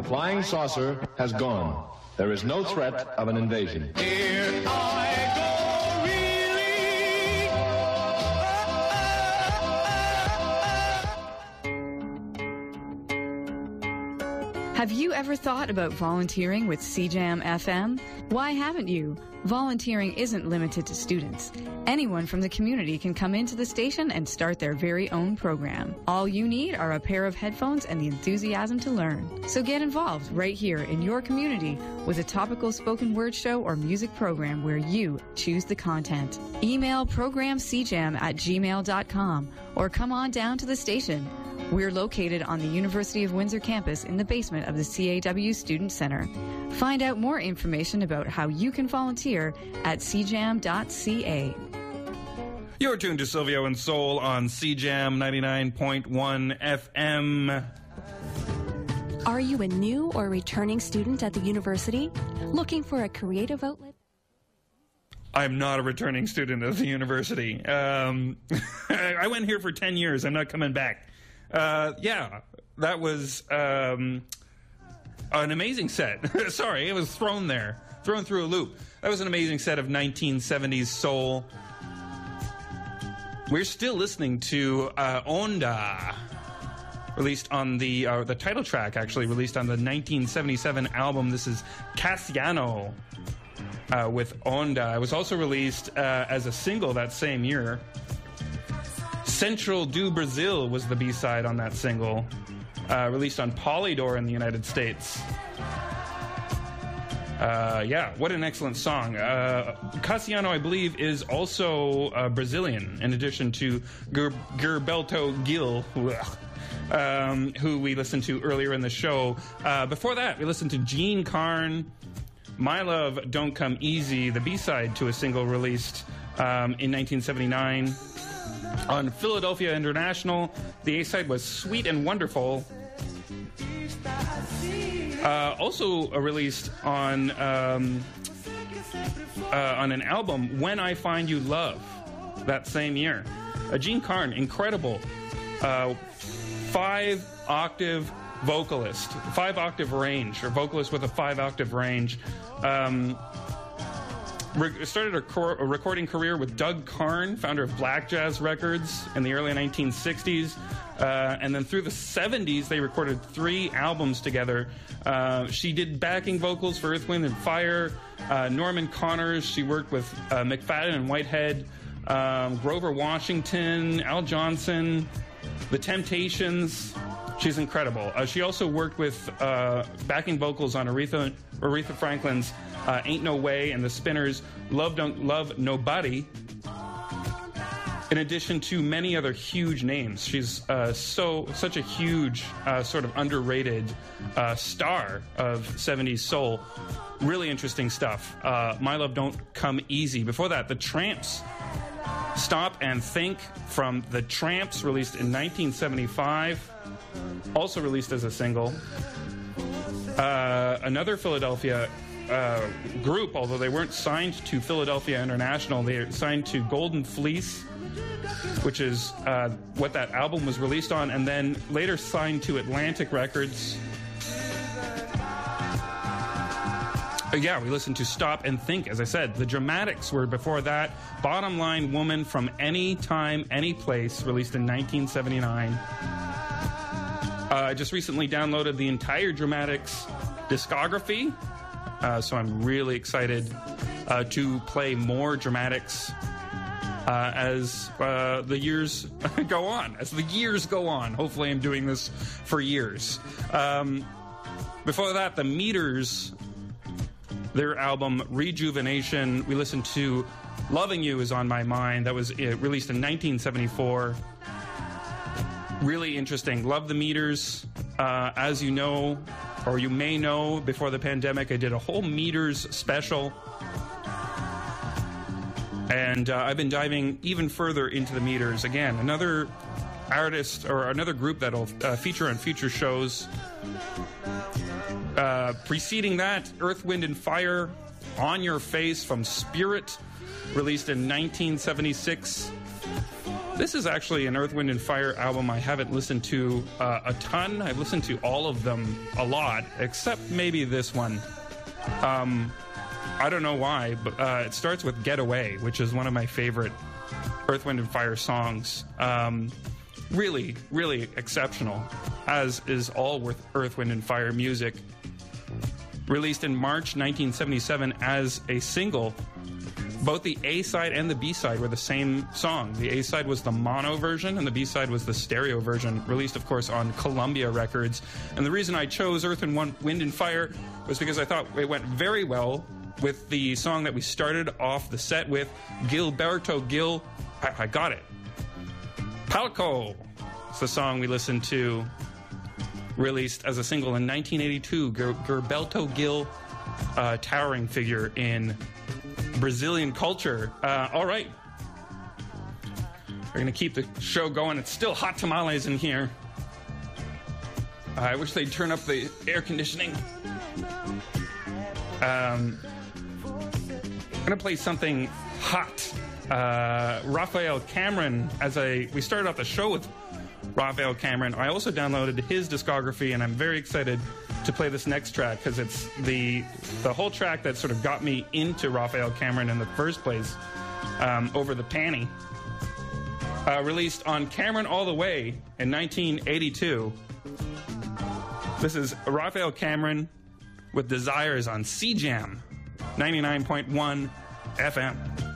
flying saucer has gone. There is no threat of an invasion. Here I go, Have you ever thought about volunteering with CJAM FM? Why haven't you? Volunteering isn't limited to students. Anyone from the community can come into the station and start their very own program. All you need are a pair of headphones and the enthusiasm to learn. So get involved right here in your community with a topical spoken word show or music program where you choose the content. Email programcjam@gmail.com or come on down to the station. We're located on the University of Windsor campus in the basement of the CAW Student Center. Find out more information about how you can volunteer at cjam.ca. You're tuned to Silvio and Soul on CJAM 99.1 FM. Are you a new or returning student at the university? Looking for a creative outlet? I'm not a returning student at the university. I went here for 10 years. I'm not coming back. Yeah, that was an amazing set. Sorry, it was thrown through a loop. That was an amazing set of 1970s soul. We're still listening to Onda, released on the title track, actually, released on the 1977 album. This is Cassiano with Onda. It was also released as a single that same year. Central do Brazil was the B-side on that single, released on Polydor in the United States. Yeah, what an excellent song. Cassiano, I believe, is also Brazilian, in addition to Gilberto Gil, who we listened to earlier in the show. Before that, we listened to Gene Carn, My Love Don't Come Easy, the B-side to a single released in 1979. On Philadelphia International, the A-side was Sweet and Wonderful. Also released on an album, When I Find You Love, that same year. Gene Carn, incredible 5-octave vocalist, 5-octave range, or vocalist with a 5-octave range. Started a recording career with Doug Carn, founder of Black Jazz Records, in the early 1960s. And then through the 70s, they recorded 3 albums together. She did backing vocals for Earth, Wind & Fire, Norman Connors. She worked with McFadden and Whitehead, Grover Washington, Al Johnson, The Temptations. She's incredible. She also worked with backing vocals on Aretha Franklin's Ain't No Way and the Spinners' Love Don't Love Nobody, in addition to many other huge names. She's such a huge, sort of underrated star of 70s soul. Really interesting stuff. My Love Don't Come Easy. Before that, The Tramps. Stop and Think from The Tramps, released in 1975. Also released as a single. Another Philadelphia group, although they weren't signed to Philadelphia International, they were signed to Golden Fleece, which is what that album was released on, and then later signed to Atlantic Records. Yeah, we listened to Stop and Think, as I said. The Dramatics were before that. Bottom Line Woman from Any Time, Any Place, released in 1979. I just recently downloaded the entire Dramatics discography, so I'm really excited to play more Dramatics as the years go on. As the years go on. Hopefully I'm doing this for years. Before that, the Meters, their album Rejuvenation. We listened to Loving You Is on My Mind. That was released in 1974. Really interesting. Love the Meters. As you know, or you may know, before the pandemic, I did a whole Meters special. And I've been diving even further into the Meters. Again, another artist or another group that'll feature on future shows. Preceding that, Earth, Wind & Fire, On Your Face from Spirit, released in 1976. This is actually an Earth, Wind & Fire album I haven't listened to a ton. I've listened to all of them a lot, except maybe this one. I don't know why, but it starts with Get Away, which is one of my favorite Earth, Wind & Fire songs. Really, really exceptional, as is all with Earth, Wind & Fire music. Released in March 1977 as a single, both the A-side and the B-side were the same song. The A-side was the mono version, and the B-side was the stereo version, released, of course, on Columbia Records. And the reason I chose Earth, Wind & Fire was because I thought it went very well with the song that we started off the set with, Gilberto Gil. I got it. Palco. It's the song we listened to, released as a single in 1982. Gilberto Gil, towering figure in Brazilian culture. All right. We're going to keep the show going. It's still hot tamales in here. I wish they'd turn up the air conditioning. I'm going to play something hot. Raphael Cameron, we started off the show with Raphael Cameron. I also downloaded his discography, and I'm very excited to play this next track because it's the whole track that sort of got me into Raphael Cameron in the first place, Over the Panty. Released on Cameron All the Way in 1982. This is Raphael Cameron with Desires on CJAM 99.1 FM.